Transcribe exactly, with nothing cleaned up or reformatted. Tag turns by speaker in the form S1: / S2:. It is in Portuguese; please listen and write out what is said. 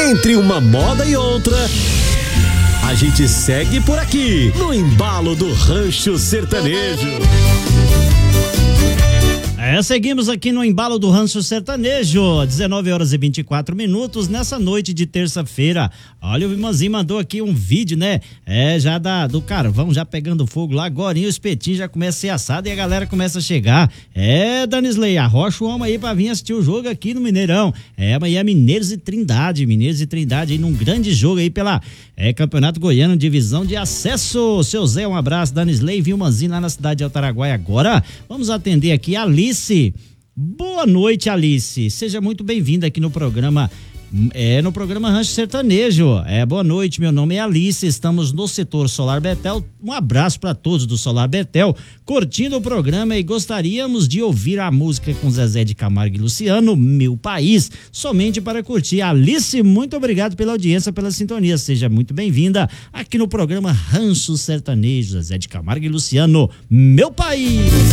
S1: Entre uma moda e outra, a gente segue por aqui, no embalo do Rancho Sertanejo.
S2: É, seguimos aqui no embalo do Rancho Sertanejo, dezenove horas e vinte e quatro minutos, nessa noite de terça-feira. Olha, o irmãozinho mandou aqui um vídeo, né? É, já da, do carvão, já pegando fogo lá, agora o espetinho já começa a ser assado e a galera começa a chegar. É, Danisley, arrocha o homem aí pra vir assistir o jogo aqui no Mineirão. É, amanhã é Mineiros e Trindade, Mineiros e Trindade aí num grande jogo aí pela é, Campeonato Goiano, divisão de acesso. Seu Zé, um abraço, Danisley, Vilmanzinho lá na cidade de Altaraguai. Agora, vamos atender aqui a Alice. Boa noite, Alice. Seja muito bem-vinda aqui no programa, é, no programa Rancho Sertanejo. É, boa noite, meu nome é Alice, estamos no setor Solar Betel. Um abraço para todos do Solar Betel, curtindo o programa e gostaríamos de ouvir a música com Zezé de Camargo e Luciano, Meu País, somente para curtir. Alice, muito obrigado pela audiência, pela sintonia. Seja muito bem-vinda aqui no programa Rancho Sertanejo, Zezé de Camargo e Luciano, Meu País.